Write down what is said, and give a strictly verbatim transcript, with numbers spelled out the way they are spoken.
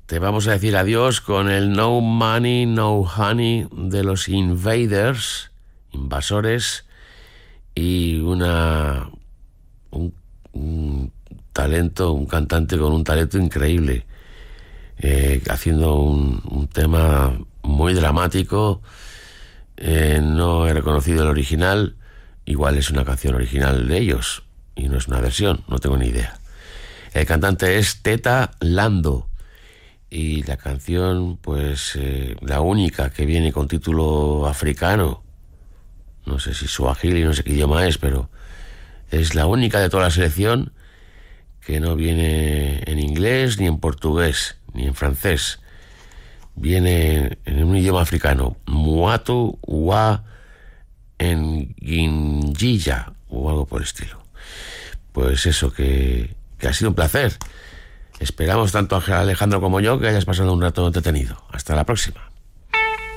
te vamos a decir adiós con el No Money, No Honey de los Invaders, invasores, y una un, un talento, un cantante con un talento increíble, eh, haciendo un, un tema muy dramático. Eh, no he reconocido el original, igual es una canción original de ellos y no es una versión, no tengo ni idea. El cantante es Teta Lando y la canción, pues eh, la única que viene con título africano, no sé si suajili, no sé qué idioma es, pero es la única de toda la selección que no viene en inglés, ni en portugués, ni en francés. Viene en un idioma africano, Muatu Wa Nguinjija, o algo por el estilo. Pues eso, que, que ha sido un placer. Esperamos tanto a Alejandro como yo que hayas pasado un rato entretenido. Hasta la próxima.